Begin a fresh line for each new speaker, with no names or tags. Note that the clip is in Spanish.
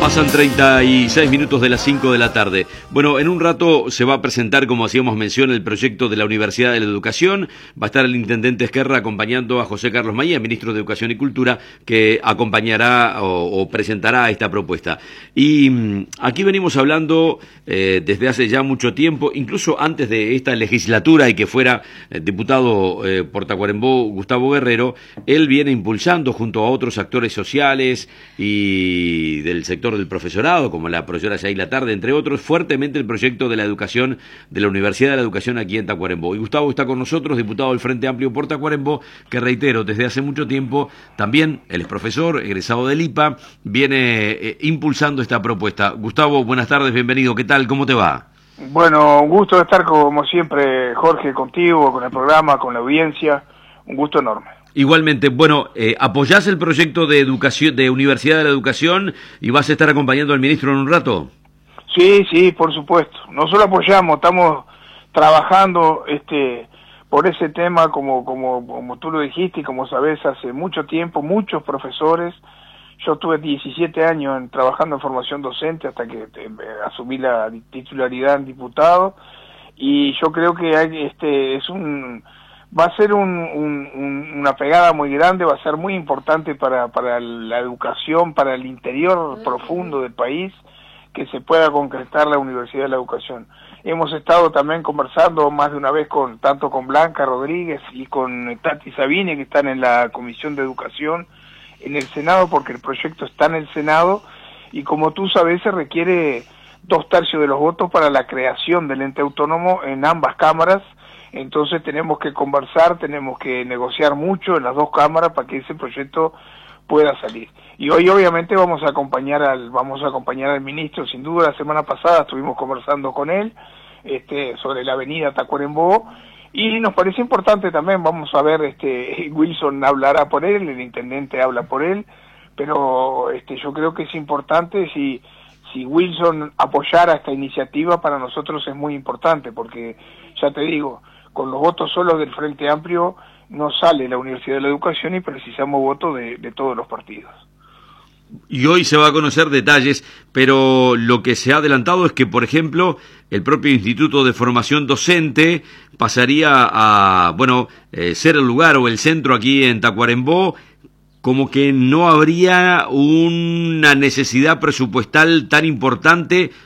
Pasan 36 minutos de las 5 de la tarde. Bueno, en un rato se va a presentar, como hacíamos mención, el proyecto de la Universidad de la Educación. Va a estar el intendente Esquerra acompañando a José Carlos Maía, ministro de Educación y Cultura, que acompañará o presentará esta propuesta. Y aquí venimos hablando desde hace ya mucho tiempo, incluso antes de esta legislatura y que fuera diputado por Tacuarembó Gustavo Guerrero, él viene impulsando junto a otros actores sociales y del sector del profesorado, como la profesora Yaila Tarde, entre otros, fuertemente el proyecto de la educación de la Universidad de la Educación aquí en Tacuarembó. Y Gustavo está con nosotros, diputado del Frente Amplio por Tacuarembó, que reitero, desde hace mucho tiempo, también él es profesor, egresado del IPA, viene impulsando esta propuesta. Gustavo, buenas tardes, bienvenido, ¿qué tal? ¿Cómo te va?
Bueno, un gusto de estar como siempre, Jorge, contigo, con el programa, con la audiencia, un gusto enorme.
Igualmente, bueno, ¿apoyás el proyecto de educación, de Universidad de la Educación y vas a estar acompañando al ministro en un rato?
Sí, por supuesto. No solo apoyamos, estamos trabajando por ese tema, como tú lo dijiste y como sabés, hace mucho tiempo, muchos profesores. Yo estuve 17 años trabajando en formación docente hasta que asumí la titularidad en diputado, y yo creo que va a ser una pegada muy grande, va a ser muy importante para la educación, para el interior profundo del país, que se pueda concretar la Universidad de la Educación. Hemos estado también conversando más de una vez tanto con Blanca Rodríguez y con Tati Sabine, que están en la Comisión de Educación en el Senado, porque el proyecto está en el Senado, y como tú sabes, se requiere 2/3 de los votos para la creación del ente autónomo en ambas cámaras. Entonces tenemos que conversar, tenemos que negociar mucho en las dos cámaras para que ese proyecto pueda salir. Y hoy obviamente vamos a acompañar al ministro, sin duda. La semana pasada estuvimos conversando con él sobre la avenida Tacuarembó, y nos parece importante también. Vamos a ver, Wilson hablará por él, el intendente habla por él, pero yo creo que es importante. Si Wilson apoyara esta iniciativa, para nosotros es muy importante, porque ya te digo, con los votos solos del Frente Amplio no sale la Universidad de la Educación y precisamos votos de todos los partidos.
Y hoy se va a conocer detalles, pero lo que se ha adelantado es que, por ejemplo, el propio Instituto de Formación Docente pasaría a, ser el lugar o el centro aquí en Tacuarembó, como que no habría una necesidad presupuestal tan importante